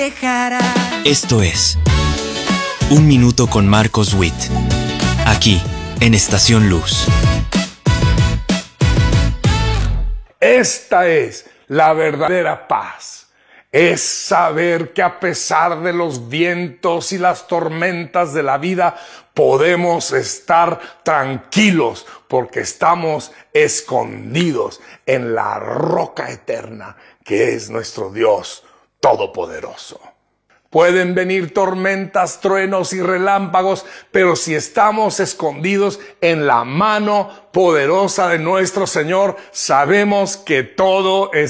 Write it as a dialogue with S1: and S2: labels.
S1: Esto es Un Minuto con Marcos Witt, aquí en Estación Luz.
S2: Esta es la verdadera paz. Es saber que a pesar de los vientos y las tormentas de la vida, podemos estar tranquilos porque estamos escondidos en la roca eterna que es nuestro Dios Todopoderoso. Pueden venir tormentas, truenos y relámpagos, pero si estamos escondidos en la mano poderosa de nuestro Señor, sabemos que todo